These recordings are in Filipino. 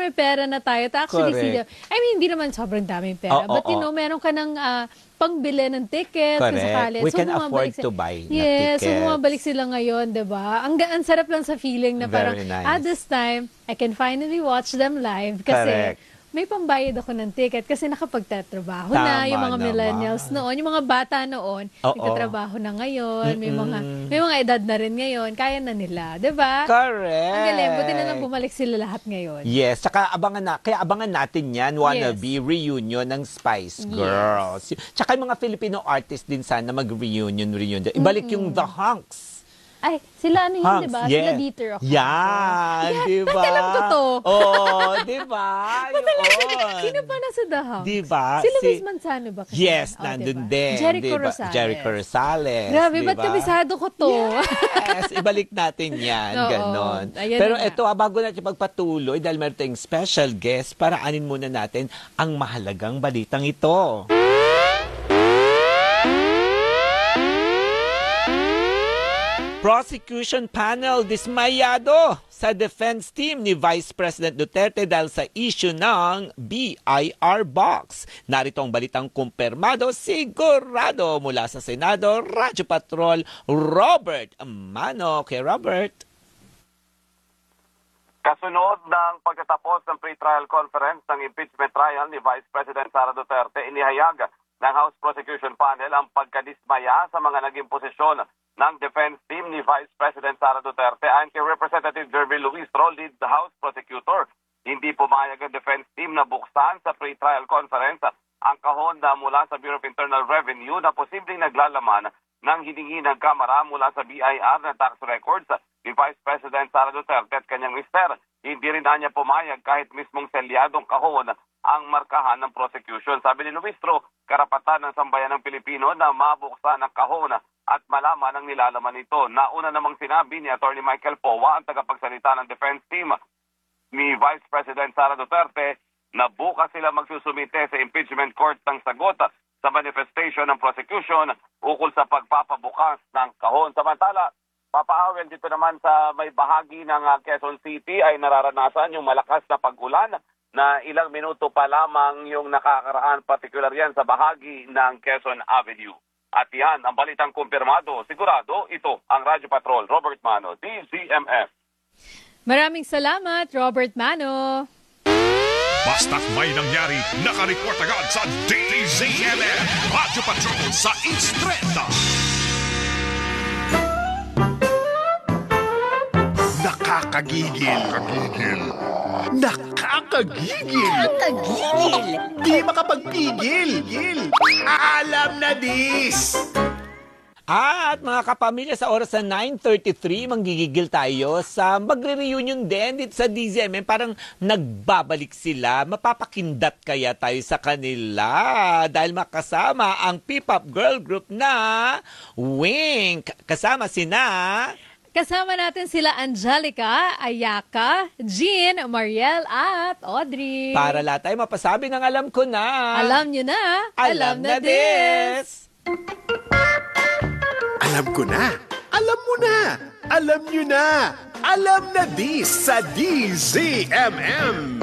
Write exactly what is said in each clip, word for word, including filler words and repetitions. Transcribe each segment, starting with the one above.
may pera na tayo. To actually see Correct. the, I mean, hindi naman sobrang daming pera. Oo, but you oo. know, meron ka ng ah, pangbili ng ticket. Correct. Kung sakali. We So, can bumabalik afford si- to buy na Yes, so tickets. bumabalik sila ngayon, di ba? Ang, ga- ang sarap lang sa feeling na parang, Very nice. ah, this time, I can finally watch them live. Kasi, Correct. may pambayad ako ng ticket kasi nakapagtatrabaho na Tama yung mga naman. millennials noon, yung mga bata noon, Oo. nagtatrabaho na ngayon, may mga Mm-mm. may mga edad na rin ngayon, kaya na nila, 'di ba? Correct. Ang galing, buti na lang bumalik sila lahat ngayon. Yes, saka abangan na, kaya abangan natin yan, wannabe reunion ng Spice Yes. Girls. Tsaka yung mga Filipino artists din sana mag-reunion, reunion. Ibalik yung The Hunks. Ay, sila ano yun, Hunks, 'di ba? yes. Sila Dieter ako. Yan, di ba? Ba't alam ko to? Oo, di ba? Yun. Sino pa nasa The House? Di ba? Si Si- Luis Manzano ba? kasi? Yes, Oh, nandun diba? din. Jericho di ba? Rosales. Jericho Rosales. Grabe, di ba't ba? kabisado ko to? Yes, ibalik natin yan. Oo, Ganon. ayan Pero na nga. ito, ah, bago natin pagpatuloy, dahil meron tayong special guest, paraanin muna natin ang mahalagang balitang ito. Prosecution panel dismayado sa defense team ni Vice President Duterte dahil sa issue ng B I R box. Narito ang balitang kumpirmado, sigurado mula sa Senado, Radyo Patrol, Robert Mano. Kay Robert. Kasunod ng pagtatapos ng pre-trial conference ng impeachment trial ni Vice President Sara Duterte, inihayag ng House Prosecution Panel ang pagkadismaya sa mga naging posisyon ng defense team ni Vice President Sara Duterte. Ayon kay Representative Jervy Luistro, lead the House Prosecutor, hindi pumayag ang defense team na buksan sa pre-trial conference ang kahon na mula sa Bureau of Internal Revenue na posibleng naglalaman ng hiningi ng Kamara mula sa B I R na tax records ni Vice President Sara Duterte at kanyang mister. Hindi rin na niya pumayag kahit mismong selyadong kahon ang markahan ng prosecution. Sabi ni Luistro, karapatan ng sambayan ng Pilipino na mabuksan ang kahon at malaman ang nilalaman nito. Nauna namang sinabi ni Attorney Michael Powa, ang tagapagsalita ng defense team ni Vice President Sara Duterte, na bukas sila magsusumite sa impeachment court ng sagot sa manifestation ng prosecution ukol sa pagpapabukas ng kahon. Samantala, papaawel dito naman sa may bahagi ng uh, Quezon City ay nararanasan yung malakas na pag-ulan na ilang minuto pa lamang yung nakakaraan, particular yan sa bahagi ng Quezon Avenue. At yan, ang balitang kumpirmado, sigurado, ito ang Radyo Patrol, Robert Mano, D Z M F. Maraming salamat, Robert Mano. Basta't may nangyari, nakareport agad sa D Z M F, Radyo Patrol sa East Trenta. Nakakagigil. Nakakagigil. Nakakagigil. Nakakagigil. Di makapagpigil. Alam na dis. At mga kapamilya, sa oras na nine thirty-three, manggigigil tayo sa magre-reunion din dito sa D Z M. Parang nagbabalik sila. Mapapakindat kaya tayo sa kanila dahil makasama ang P-pop girl group na Wink. Kasama sina... Kasama natin sila Angelica, Ayaka, Jean, Mariel, at Audrey. Para lahat tayo mapasabi ng alam ko na. Alam nyo na, Alam na this. Alam ko na. Alam mo na. Alam nyo na. Alam na dis sa D Z M M.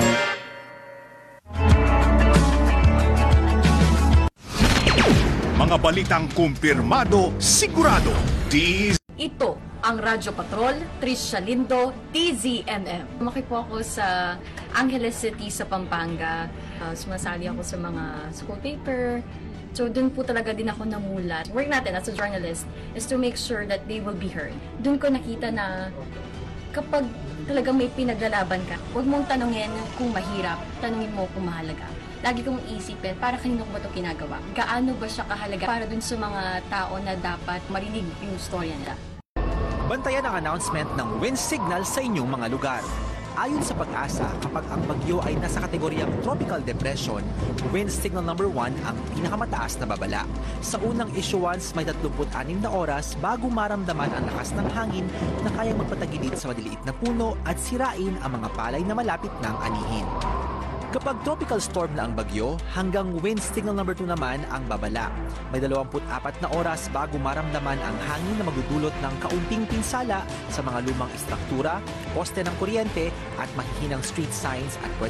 Mga balitang kumpirmado, sigurado. D Z Ito ang Radyo Patrol, Tricia Lindo, D Z M M. Lumaki po ako sa Angeles City sa Pampanga. Uh, sumasali ako sa mga school paper. So, dun po talaga din ako namulat. Work natin as a journalist is to make sure that they will be heard. Dun ko nakita na kapag talagang may pinaglalaban ka, huwag mong tanungin kung mahirap, tanungin mo kung mahalaga. Lagi kong isipin, para kanino ko ba ito ginagawa? Gaano ba siya kahalaga para dun sa mga tao na dapat marinig yung storya nila? Bantayan ang announcement ng wind signal sa inyong mga lugar. Ayon sa Pag-asa, kapag ang bagyo ay nasa kategoryang tropical depression, wind signal number one ang pinakamataas na babala. Sa unang issuance, may thirty-six na oras bago maramdaman ang lakas ng hangin na kayang magpatagilid sa maliliit na puno at sirain ang mga palay na malapit ng anihin. Kapag tropical storm na ang bagyo, hanggang wind signal number two naman ang babala. May twenty-four na oras bago maramdaman ang hangin na magdudulot ng kaunting pinsala sa mga lumang istruktura, poste ng kuryente at mahihinang street signs at